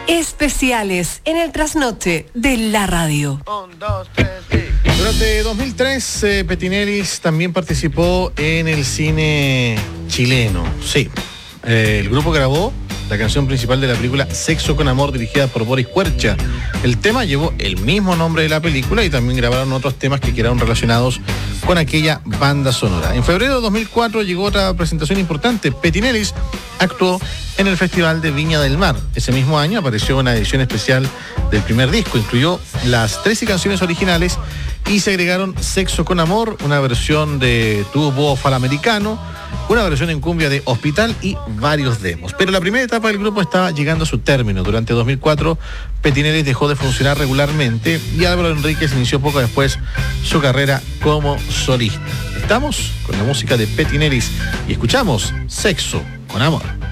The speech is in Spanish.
Especiales en el trasnoche de la radio. 1, 2, 3, sí. Durante 2003, Petinelis también participó en el cine chileno. Sí, el grupo grabó la canción principal de la película Sexo con Amor, dirigida por Boris Huercha. El tema llevó el mismo nombre de la película y también grabaron otros temas que quedaron relacionados con aquella banda sonora. En febrero de 2004 llegó otra presentación importante. Petinelis actuó en el Festival de Viña del Mar. Ese mismo año apareció una edición especial del primer disco. Incluyó las 13 canciones originales y se agregaron Sexo con Amor, una versión de Tubo Falamericano, una versión en cumbia de Hospital y varios demos. Pero la primera etapa del grupo estaba llegando a su término. Durante 2004, Petinelis dejó de funcionar regularmente y Álvaro Enríquez inició poco después su carrera como solista. Estamos con la música de Petinelis y escuchamos Sexo con Amor.